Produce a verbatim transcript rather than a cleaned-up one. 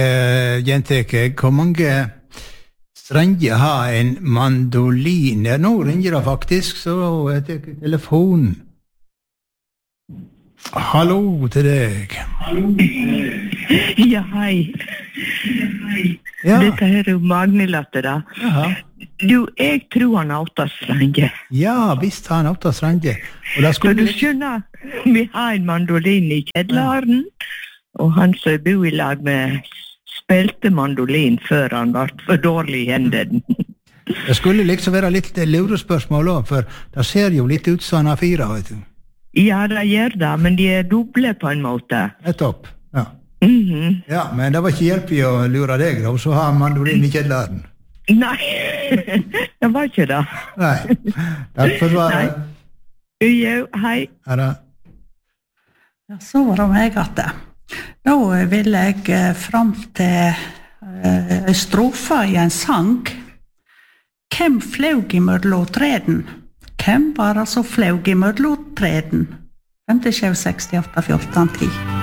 Uh, Jenteke, hvor mange strenger har en mandolin? Ja, nå ringer det faktisk, så jeg tar telefonen. Hallo til deg. Ja, hei. Ja. Dette her er jo Magnelatte da. Jaha. Du, jeg tror han har åtta strenger. Ja, visst har han åtta strenger. Og da skulle... Så du skjønner, vi har en mandolin i kjedlaren, ja. Og han som bor i lag med spilte mandolin før han var for dårlig i hendene. Det skulle liksom være litt lurespørsmål også, for det ser jo litt ut som han har fire, vet du. Ja, det gjør det, men de er doble på en måte. Nettopp, ja. Mm-hmm. Ja, men det var ikke hjelp i å lure deg, da, så har han mandolin i kjedlaren. Nei, det var ikke det. Nei, takk for svaret. Jo, hei. Ja da. Ja, så var det meg at det. Nå vil jeg fram til uh, strofa i en sang. Hvem flaug i mørlåtreden? Hvem var det som flaug i mørlåtreden? fem sju seks åtte fjorten ti